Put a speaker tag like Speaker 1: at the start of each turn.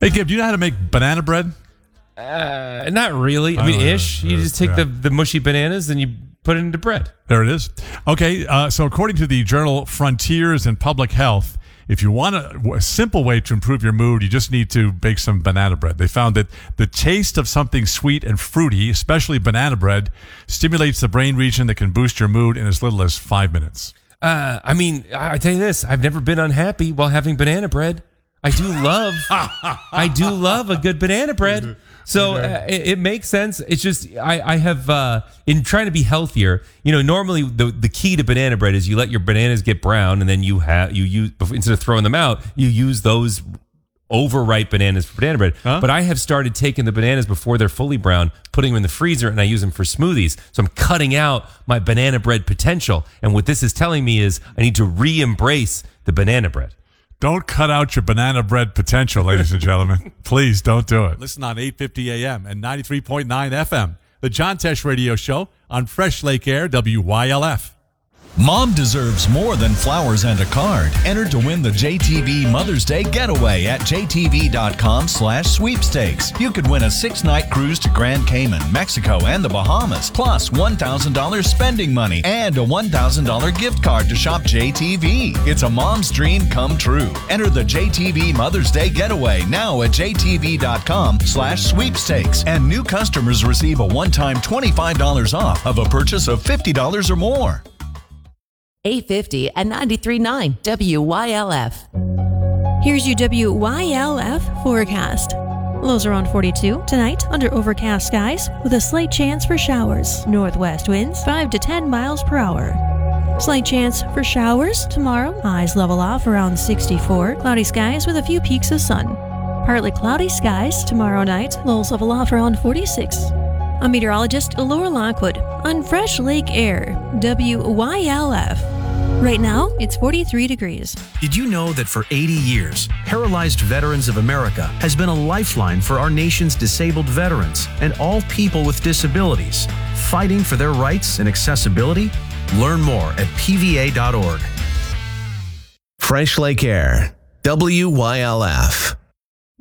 Speaker 1: Hey, Gib, do you know how to make banana bread?
Speaker 2: Not really. I mean, ish. You just take the mushy bananas and you put it into bread.
Speaker 1: There it is. Okay, so according to the journal Frontiers in Public Health, if you want a simple way to improve your mood, you just need to bake some banana bread. They found that the taste of something sweet and fruity, especially banana bread, stimulates the brain region that can boost your mood in as little as 5 minutes.
Speaker 2: I mean, I tell you this, I've never been unhappy while having banana bread. I do love a good banana bread. So it makes sense. It's just I have in trying to be healthier. Normally the key to banana bread is you let your bananas get brown, and then you use, instead of throwing them out, you use those overripe bananas for banana bread. Huh? But I have started taking the bananas before they're fully brown, putting them in the freezer, and I use them for smoothies. So I'm cutting out my banana bread potential. And what this is telling me is I need to re-embrace the banana bread.
Speaker 1: Don't cut out your banana bread potential, ladies and gentlemen. Please don't do it. Listen on 850 AM and 93.9 FM. The John Tesh Radio Show on Fresh Lake Air, WYLF.
Speaker 3: Mom deserves more than flowers and a card. Enter to win the JTV Mother's Day Getaway at jtv.com/sweepstakes. You could win a 6-night cruise to Grand Cayman, Mexico, and the Bahamas, plus $1,000 spending money and a $1,000 gift card to shop JTV. It's a mom's dream come true. Enter the JTV Mother's Day Getaway now at jtv.com/sweepstakes. And new customers receive a one-time $25 off of a purchase of $50 or more.
Speaker 4: 850 and 93.9 WYLF.
Speaker 5: Here's your WYLF forecast. Lows around 42. Tonight, under overcast skies with a slight chance for showers. Northwest winds 5 to 10 miles per hour. Slight chance for showers tomorrow. Highs level off around 64. Cloudy skies with a few peaks of sun. Partly cloudy skies tomorrow night. Lows level off around 46. I'm meteorologist Laura Lockwood on Fresh Lake Air, WYLF. Right now, it's 43 degrees.
Speaker 6: Did you know that for 80 years, Paralyzed Veterans of America has been a lifeline for our nation's disabled veterans and all people with disabilities, fighting for their rights and accessibility? Learn more at pva.org.
Speaker 7: Fresh Lake Air, WYLF.